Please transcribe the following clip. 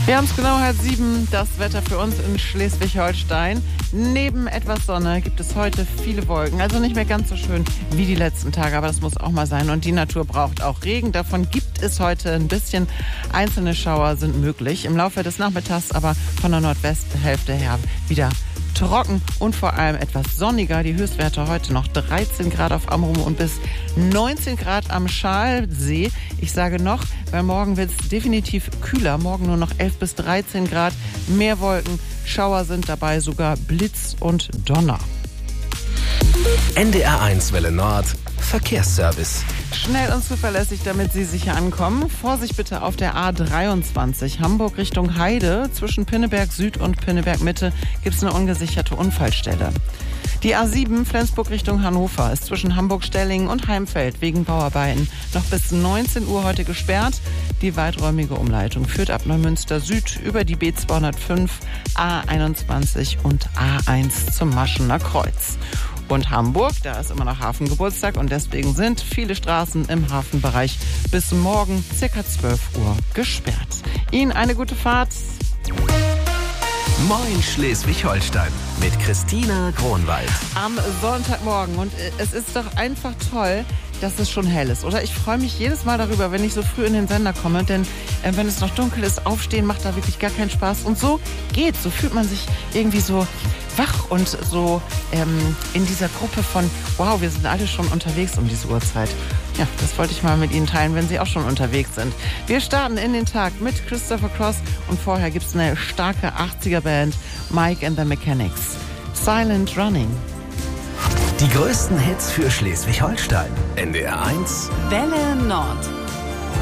Wir haben es genau 6:30, das Wetter für uns in Schleswig-Holstein. Neben etwas Sonne gibt es heute viele Wolken, also nicht mehr ganz so schön wie die letzten Tage, aber das muss auch mal sein. Und die Natur braucht auch Regen, davon gibt es heute ein bisschen. Einzelne Schauer sind möglich, im Laufe des Nachmittags aber von der Nordwesthälfte her wieder trocken und vor allem etwas sonniger. Die Höchstwerte heute noch 13 Grad auf Amrum und bis 19 Grad am Schalsee. Ich sage noch, weil morgen wird es definitiv kühler. Morgen nur noch 11 bis 13 Grad. Mehr Wolken, Schauer sind dabei, sogar Blitz und Donner. NDR1 Welle Nord, Verkehrsservice. Schnell und zuverlässig, damit Sie sicher ankommen. Vorsicht bitte auf der A23 Hamburg Richtung Heide. Zwischen Pinneberg Süd und Pinneberg Mitte gibt es eine ungesicherte Unfallstelle. Die A7 Flensburg Richtung Hannover ist zwischen Hamburg-Stellingen und Heimfeld wegen Bauarbeiten noch bis 19 Uhr heute gesperrt. Die weiträumige Umleitung führt ab Neumünster Süd über die B205, A21 und A1 zum Maschener Kreuz. Und Hamburg, da ist immer noch Hafengeburtstag und deswegen sind viele Straßen im Hafenbereich bis morgen ca. 12 Uhr gesperrt. Ihnen eine gute Fahrt. Moin Schleswig-Holstein mit Christina Kronwald. Am Sonntagmorgen und es ist doch einfach toll, dass es schon hell ist, oder? Ich freue mich jedes Mal darüber, wenn ich so früh in den Sender komme, denn wenn es noch dunkel ist, aufstehen macht da wirklich gar keinen Spaß. Und so geht's, so fühlt man sich irgendwie so wach und so in dieser Gruppe von, wow, wir sind alle schon unterwegs um diese Uhrzeit. Ja, das wollte ich mal mit Ihnen teilen, wenn Sie auch schon unterwegs sind. Wir starten in den Tag mit Christopher Cross und vorher gibt's eine starke 80er-Band, Mike and the Mechanics. Silent Running. Die größten Hits für Schleswig-Holstein. NDR1 Welle Nord.